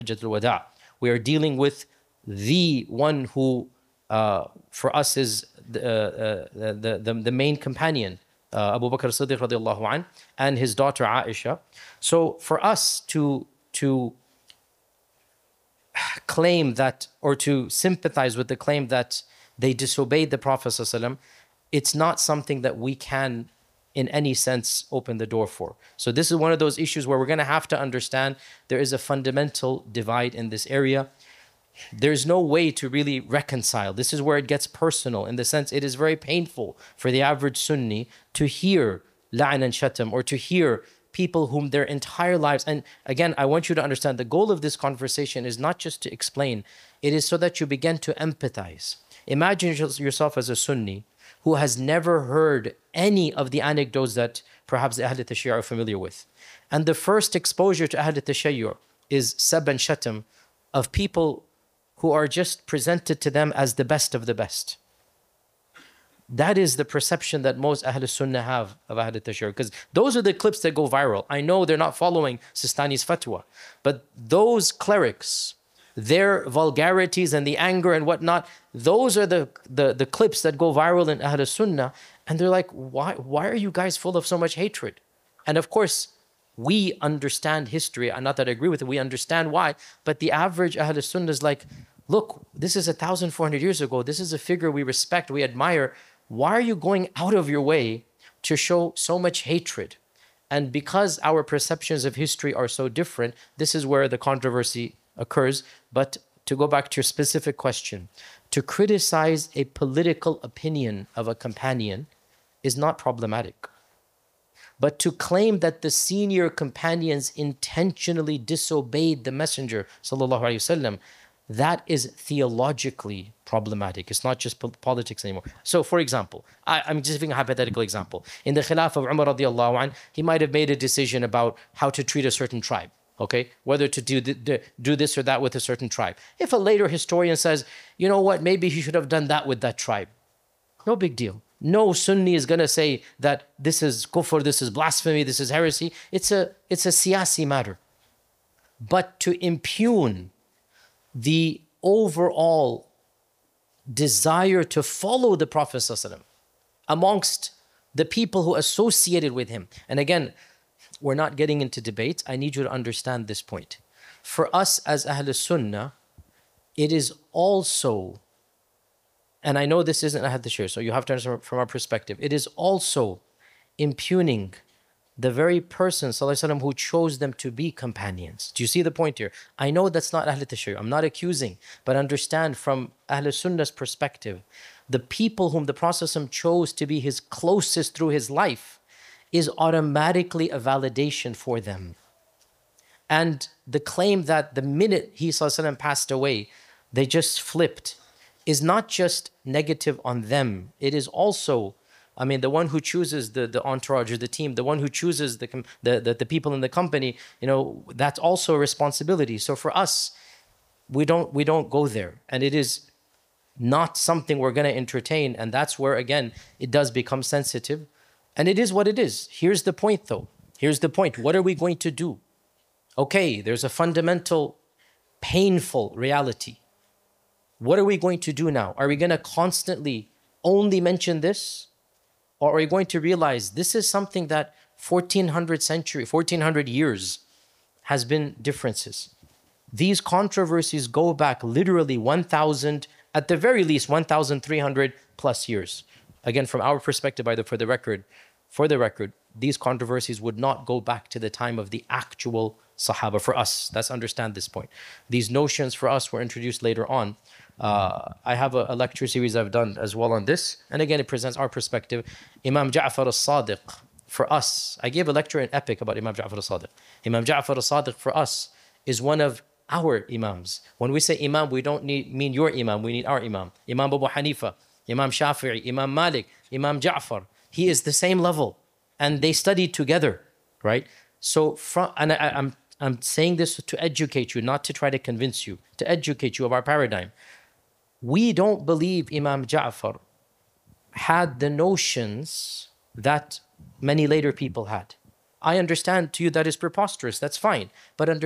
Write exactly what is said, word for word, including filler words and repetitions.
Hajjatul Wada. We are dealing with the one who, uh, for us, is the, uh, the, the, the main companion, uh, Abu Bakr as-Siddiq radiallahu anh, and his daughter Aisha. So for us to, to claim that, or to sympathize with the claim that they disobeyed the Prophet ﷺ, it's not something that we can in any sense open the door for. So this is one of those issues where we're going to have to understand there is a fundamental divide in this area. There's no way to really reconcile. This is where it gets personal, in the sense it is very painful for the average Sunni to hear la'an and shatam, or to hear people whom their entire lives, and again, I want you to understand the goal of this conversation is not just to explain, it is so that you begin to empathize. Imagine yourself as a Sunni who has never heard any of the anecdotes that perhaps the Ahl al-Tashayyu' are familiar with. And the first exposure to Ahl al-Tashayyu' is sab and shatam of people who are just presented to them as the best of the best. That is the perception that most Ahl Sunnah have of Ahl al-Tashayyu', because those are the clips that go viral. I know they're not following Sistani's fatwa, but those clerics, their vulgarities and the anger and whatnot, those are the, the, the clips that go viral in Ahl Sunnah. And they're like, why, why are you guys full of so much hatred? And of course, we understand history, and not that I agree with it, we understand why, but the average Ahl Sunnah is like, look, this is one thousand four hundred years ago, this is a figure we respect, we admire. Why are you going out of your way to show so much hatred? And because our perceptions of history are so different, this is where the controversy occurs. But to go back to your specific question, to criticize a political opinion of a companion is not problematic. But to claim that the senior companions intentionally disobeyed the Messenger, sallallahu alaihi wasallam, that is theologically problematic. It's not just politics anymore. So, for example, I, I'm just giving a hypothetical example. In the Khilafah of Umar radiallahu anh, he might have made a decision about how to treat a certain tribe, okay? Whether to do, the, do this or that with a certain tribe. If a later historian says, you know what, maybe he should have done that with that tribe, no big deal. No Sunni is going to say that this is kufr, this is blasphemy, this is heresy. It's a, it's a siyasi matter. But to impugn the overall desire to follow the Prophet ﷺ amongst the people who associated with him. And again, we're not getting into debates. I need you to understand this point. For us as Ahl Sunnah, it is also, and I know this isn't Ahl Tashayyu', so you have to understand from our perspective, it is also impugning the very person, sallallahu alaihi wasallam, who chose them to be companions. Do you see the point here? I know that's not Ahl Tashayyu'. I'm not accusing, but understand from Ahl Sunnah's perspective, the people whom the Prophet ﷺ chose to be his closest through his life is automatically a validation for them. And the claim that the minute he sallallahu alaihi wasallam passed away, they just flipped, is not just negative on them. It is also, I mean, the one who chooses the, the entourage or the team, the one who chooses the, the, the, the people in the company, you know, that's also a responsibility. So for us, we don't, we don't go there. And it is not something we're going to entertain. And that's where, again, it does become sensitive. And it is what it is. Here's the point, though. Here's the point. What are we going to do? Okay, there's a fundamental, painful reality. What are we going to do now? Are we going to constantly only mention this? Or are we going to realize this is something that fourteen hundred century, fourteen hundred years has been differences? These controversies go back literally one thousand, at the very least one thousand three hundred plus years. Again, from our perspective, by the, for the record, for the record, these controversies would not go back to the time of the actual Sahaba. For us, let's understand this point. These notions for us were introduced later on. Uh, I have a, a lecture series I've done as well on this. And again, it presents our perspective. Imam Ja'far al-Sadiq, for us, I gave a lecture in Epic about Imam Ja'far al-Sadiq. Imam Ja'far al-Sadiq for us is one of our Imams. When we say Imam, we don't need, mean your Imam, we need our Imam. Imam Abu Hanifa, Imam Shafi'i, Imam Malik, Imam Ja'far. He is the same level. And they studied together, right? So, from, and I, I'm, I'm saying this to educate you, not to try to convince you, to educate you of our paradigm. We don't believe Imam Ja'far had the notions that many later people had. I understand to you that is preposterous, that's fine. But under